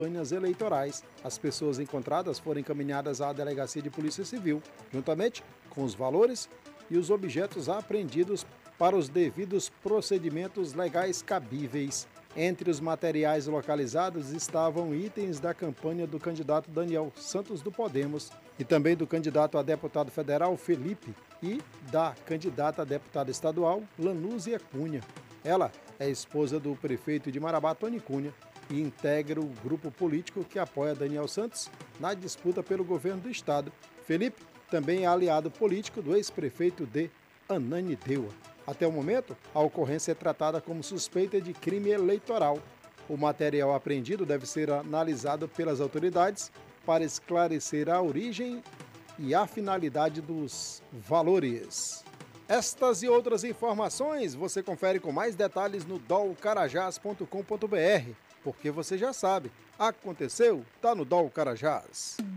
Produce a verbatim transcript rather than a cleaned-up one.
campanhas eleitorais. As pessoas encontradas foram encaminhadas à Delegacia de Polícia Civil, juntamente com os valores e os objetos apreendidos para os devidos procedimentos legais cabíveis. Entre os materiais localizados estavam itens da campanha do candidato Daniel Santos do Podemos e também do candidato a deputado federal Felipe e da candidata a deputada estadual Lanúzia Cunha. Ela é esposa do prefeito de Marabá, Tony Cunha, e integra o grupo político que apoia Daniel Santos na disputa pelo governo do estado. Felipe também é aliado político do ex-prefeito de Ananindeua. Até o momento, a ocorrência é tratada como suspeita de crime eleitoral. O material apreendido deve ser analisado pelas autoridades para esclarecer a origem e a finalidade dos valores. Estas e outras informações você confere com mais detalhes no dol carajás ponto com ponto br, porque você já sabe, aconteceu, tá no Dol Carajás.